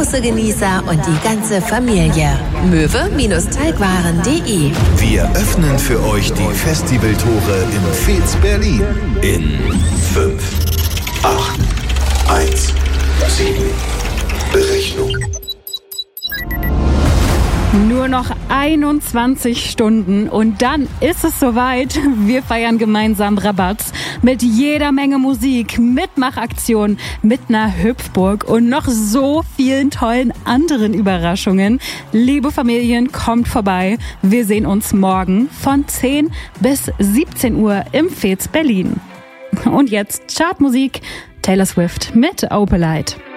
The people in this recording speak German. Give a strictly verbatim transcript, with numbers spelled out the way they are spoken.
Bronzegenießer und die ganze Familie. möwe-teigwaren punkt de. Wir öffnen für euch die Festivaltore im Fez Berlin. In fünf, acht, eins, sieben. Berechnung. Nur noch einundzwanzig Stunden und dann ist es soweit. Wir feiern gemeinsam Rabatz mit jeder Menge Musik, Mitmachaktionen, mit einer Hüpfburg und noch so vielen tollen anderen Überraschungen. Liebe Familien, kommt vorbei. Wir sehen uns morgen von zehn bis siebzehn Uhr im Fez Berlin. Und jetzt Chartmusik, Taylor Swift mit Opalite.